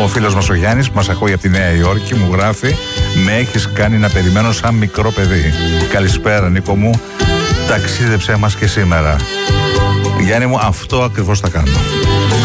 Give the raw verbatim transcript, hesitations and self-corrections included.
Ο φίλος μας ο Γιάννης που μας ακούει από τη Νέα Υόρκη μου γράφει: με έχεις κάνει να περιμένω σαν μικρό παιδί. Καλησπέρα Νίκο μου, ταξίδεψέ μας και σήμερα. Γιάννη μου, αυτό ακριβώς θα κάνω.